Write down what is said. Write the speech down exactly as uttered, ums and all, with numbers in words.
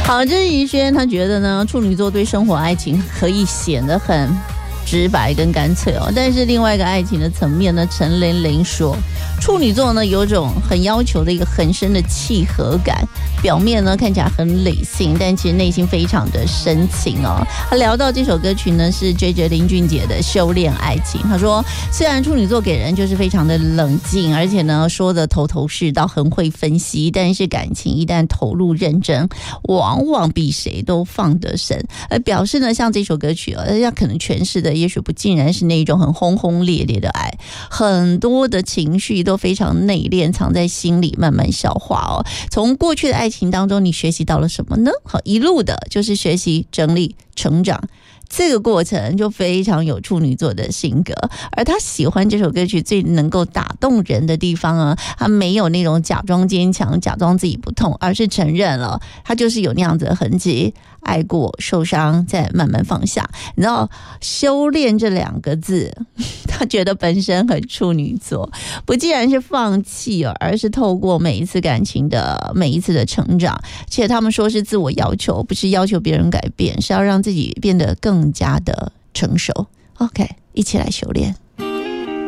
好，这是怡轩，他觉得呢，处女座对生活爱情可以显得很直白跟干脆哦，但是另外一个爱情的层面呢，陈琳琳说，处女座呢有种很要求的一个很深的契合感，表面呢看起来很理性，但其实内心非常的深情哦。他聊到这首歌曲呢是 J J 林俊杰的《修炼爱情》，他说虽然处女座给人就是非常的冷静，而且呢说的头头是道，很会分析，但是感情一旦投入认真，往往比谁都放得深。而表示呢，像这首歌曲哦，他可能诠释的也许不尽然是那一种很轰轰烈烈的爱，很多的情绪都非常内敛，藏在心里慢慢消化哦。从过去的爱情当中，你学习到了什么呢？好，一路的就是学习、整理、成长。这个过程就非常有处女座的性格，而他喜欢这首歌曲最能够打动人的地方啊，他没有那种假装坚强、假装自己不痛，而是承认了他就是有那样子的痕迹，爱过、受伤，再慢慢放下。你知道修炼这两个字，他觉得本身很处女座，不既然是放弃，而是透过每一次感情的每一次的成长，且他们说是自我要求，不是要求别人改变，是要让自己变得更加的成熟。 OK， 一起来修炼。